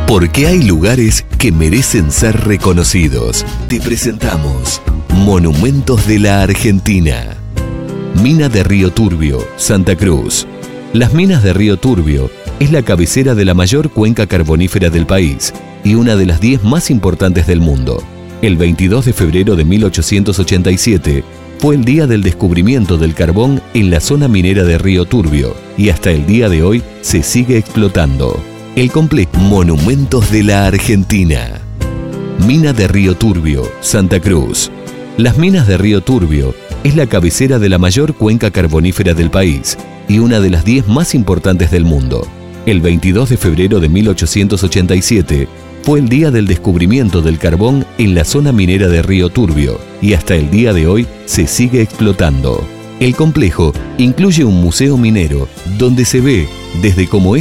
Porque hay lugares que merecen ser reconocidos. Te presentamos Monumentos de la Argentina. Mina de Río Turbio, Santa Cruz. Las minas de Río Turbio es la cabecera de la mayor cuenca carbonífera del país y una de las 10 más importantes del mundo. El 22 de febrero de 1887 fue el día del descubrimiento del carbón en la zona minera de Río Turbio y hasta el día de hoy se sigue explotando. El complejo Monumentos de la Argentina. Mina de Río Turbio, Santa Cruz. Las minas de Río Turbio es la cabecera de la mayor cuenca carbonífera del país y una de las 10 más importantes del mundo. El 22 de febrero de 1887 fue el día del descubrimiento del carbón en la zona minera de Río Turbio y hasta el día de hoy se sigue explotando. El complejo incluye un museo minero donde se ve desde cómo